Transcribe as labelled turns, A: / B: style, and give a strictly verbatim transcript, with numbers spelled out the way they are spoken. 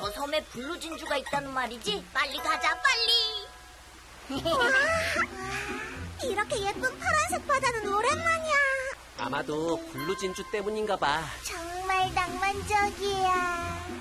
A: 저 섬에 블루 진주가 있다는 말이지? 빨리 가자, 빨리!
B: 이렇게 예쁜 파란색 바다는 오랜만이야.
C: 아마도 블루 진주 때문인가 봐.
B: 정말 낭만적이야.